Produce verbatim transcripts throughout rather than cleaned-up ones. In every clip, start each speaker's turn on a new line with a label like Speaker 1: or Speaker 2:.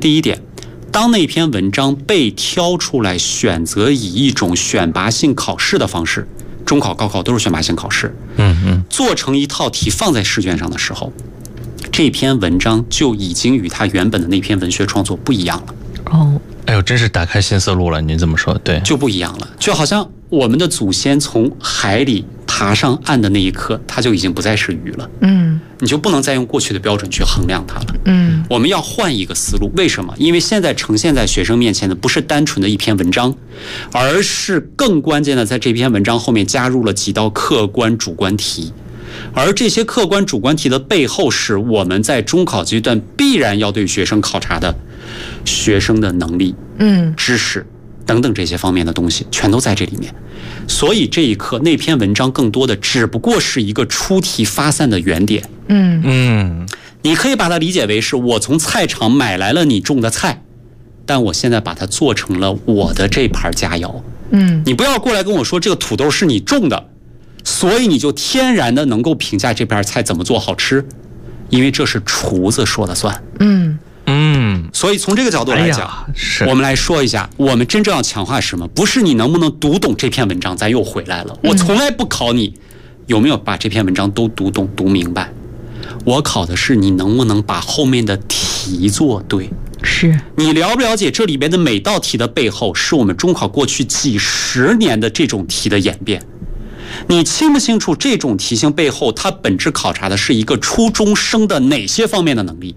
Speaker 1: 第一点，当那篇文章被挑出来，选择以一种选拔性考试的方式，中考、高考都是选拔性考试，
Speaker 2: 嗯嗯，
Speaker 1: 做成一套题放在试卷上的时候，这篇文章就已经与他原本的那篇文学创作不一样了。
Speaker 2: 哦，哎呦，真是打开新思路了。您这么说，对，
Speaker 1: 就不一样了。就好像我们的祖先从海里爬上岸的那一刻，它就已经不再是鱼了。
Speaker 3: 嗯，
Speaker 1: 你就不能再用过去的标准去衡量它了。
Speaker 3: 嗯，
Speaker 1: 我们要换一个思路。为什么？因为现在呈现在学生面前的不是单纯的一篇文章，而是更关键的，在这篇文章后面加入了几道客观主观题。而这些客观主观题的背后，是我们在中考阶段必然要对学生考察的学生的能力、
Speaker 3: 嗯，
Speaker 1: 知识等等这些方面的东西，全都在这里面。所以这一刻，那篇文章更多的只不过是一个出题发散的原点。
Speaker 3: 嗯
Speaker 2: 嗯，
Speaker 1: 你可以把它理解为是我从菜场买来了你种的菜，但我现在把它做成了我的这盘佳肴。
Speaker 3: 嗯，
Speaker 1: 你不要过来跟我说这个土豆是你种的，所以你就天然的能够评价这盘菜怎么做好吃，因为这是厨子说了算。
Speaker 3: 嗯
Speaker 2: 嗯，
Speaker 1: 所以从这个角度来讲，
Speaker 2: 哎、是
Speaker 1: 我们来说一下，我们真正要强化什么？不是你能不能读懂这篇文章，咱又回来了。我从来不考你有没有把这篇文章都读懂、读明白，我考的是你能不能把后面的题做对。
Speaker 3: 是
Speaker 1: 你了不了解这里边的每道题的背后，是我们中考过去几十年的这种题的演变？你清不清楚这种题型背后，它本质考察的是一个初中生的哪些方面的能力？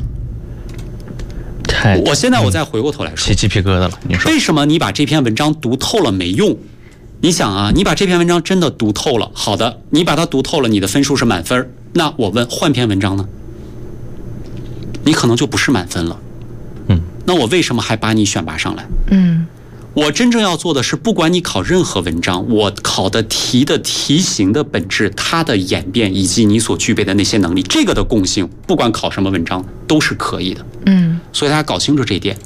Speaker 2: 太，
Speaker 1: 我现在我再回过头来说，
Speaker 2: 起鸡皮疙瘩了。你说
Speaker 1: 为什么你把这篇文章读透了没用？你想啊，你把这篇文章真的读透了，好的，你把它读透了，你的分数是满分。那我问，换篇文章呢？你可能就不是满分了。
Speaker 2: 嗯，
Speaker 1: 那我为什么还把你选拔上来？
Speaker 3: 嗯，
Speaker 1: 我真正要做的是，不管你考任何文章，我考的题的题型的本质、它的演变以及你所具备的那些能力，这个的共性，不管考什么文章都是可以的。
Speaker 3: 嗯，
Speaker 1: 所以大家搞清楚这一点。